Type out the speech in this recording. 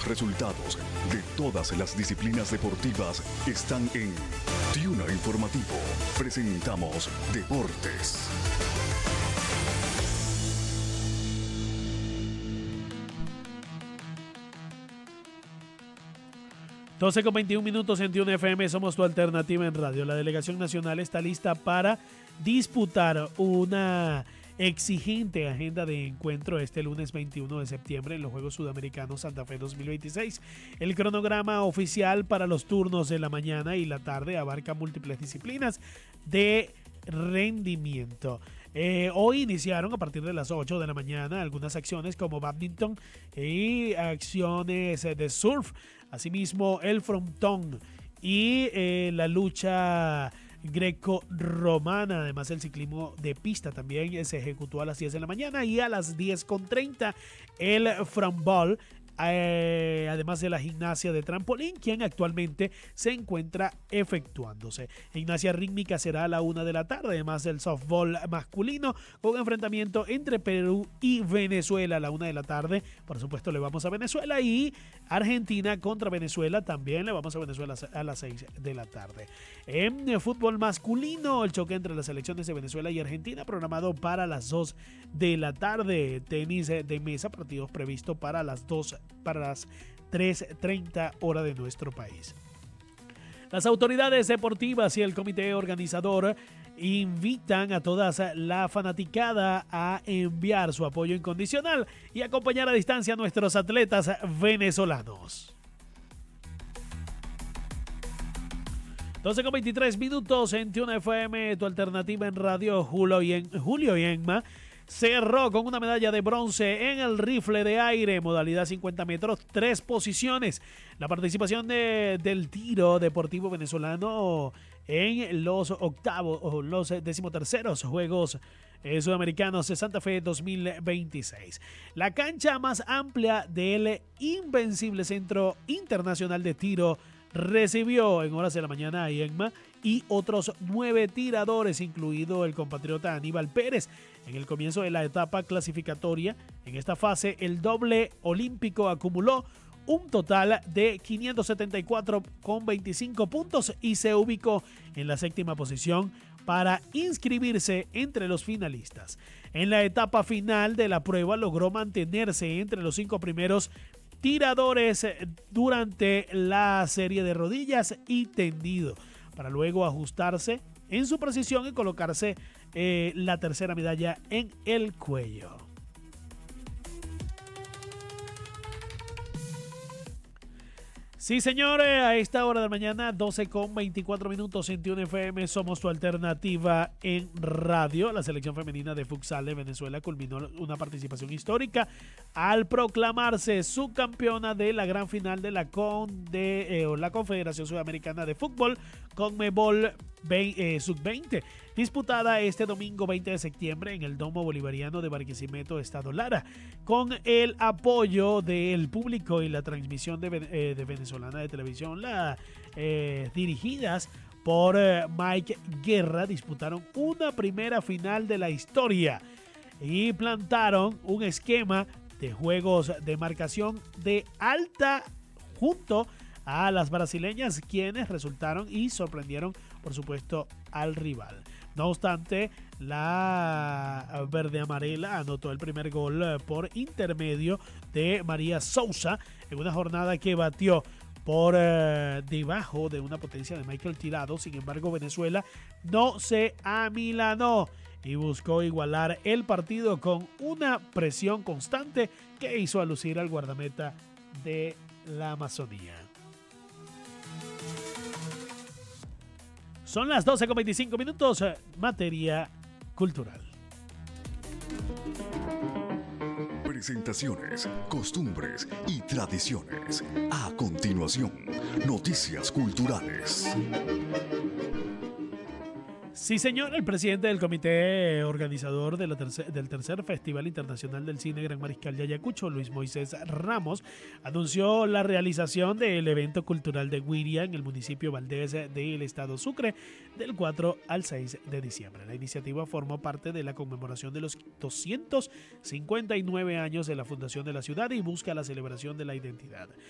Los resultados de todas las disciplinas deportivas están en Tiuna Informativo. Presentamos Deportes. Doce con 21 minutos en Tiuna FM, somos tu alternativa en radio. La delegación nacional está lista para disputar una exigente agenda de encuentro este lunes 21 de septiembre en los Juegos Sudamericanos Santa Fe 2026. El cronograma oficial para los turnos de la mañana y la tarde abarca múltiples disciplinas de rendimiento. Hoy iniciaron a partir de las 8 de la mañana algunas acciones como badminton y acciones de surf, asimismo el frontón y la lucha greco-romana. Además, el ciclismo de pista también se ejecutó a las 10 de la mañana y a las 10:30 el frontball. Además de la gimnasia de trampolín, quien actualmente se encuentra efectuándose. Gimnasia rítmica será a la 1 de la tarde, además del softball masculino, con enfrentamiento entre Perú y Venezuela a la 1 de la tarde. Por supuesto, le vamos a Venezuela, y Argentina contra Venezuela, también le vamos a Venezuela a las 6 de la tarde. En fútbol masculino, el choque entre las selecciones de Venezuela y Argentina, programado para las 2 de la tarde. Tenis de mesa, partidos previstos para las 3:30 hora de nuestro país. Las autoridades deportivas y el comité organizador invitan a toda la fanaticada a enviar su apoyo incondicional y acompañar a distancia a nuestros atletas venezolanos. 12:23 minutos en Tiuna FM, tu alternativa en radio. Julio Yenma cerró con una medalla de bronce en el rifle de aire, modalidad 50 metros, 3 posiciones. La participación del tiro deportivo venezolano en los los 13º Juegos Sudamericanos de Santa Fe 2026. La cancha más amplia del Invencible Centro Internacional de Tiro recibió en horas de la mañana a Yenma y otros 9 tiradores, incluido el compatriota Aníbal Pérez. En el comienzo de la etapa clasificatoria, en esta fase, el doble olímpico acumuló un total de 574,25 puntos y se ubicó en la 7ª posición para inscribirse entre los finalistas. En la etapa final de la prueba logró mantenerse entre los 5 primeros tiradores durante la serie de rodillas y tendido, para luego ajustarse en su precisión y colocarse la tercera medalla en el cuello. Sí, señores, a esta hora de la mañana, 12:24 minutos en Tiuna FM, somos tu alternativa en radio. La selección femenina de futsal de Venezuela culminó una participación histórica al proclamarse subcampeona de la gran final de la Confederación Sudamericana de Fútbol, CONMEBOL Sub-20, disputada este domingo 20 de septiembre en el Domo Bolivariano de Barquisimeto, Estado Lara, con el apoyo del público y la transmisión de Venezolana de Televisión, dirigidas por Mike Guerra. Disputaron una primera final de la historia y plantaron un esquema de juegos de marcación de alta junto a las brasileñas, quienes resultaron y sorprendieron, por supuesto, al rival. No obstante, la verde-amarela anotó el primer gol por intermedio de María Sousa en una jornada que batió por debajo de una potencia de Michael Tirado. Sin embargo, Venezuela no se amilanó y buscó igualar el partido con una presión constante que hizo a lucir al guardameta de la Amazonía. Son las 12:25 minutos, materia cultural. Presentaciones, costumbres y tradiciones. A continuación, noticias culturales. Sí, señor, el presidente del comité organizador de del tercer Festival Internacional del Cine Gran Mariscal de Ayacucho, Luis Moisés Ramos, anunció la realización del evento cultural de Guiria en el municipio Valdés del estado Sucre del 4 al 6 de diciembre. La iniciativa formó parte de la conmemoración de los 259 años de la fundación de la ciudad y busca la celebración de la identidad,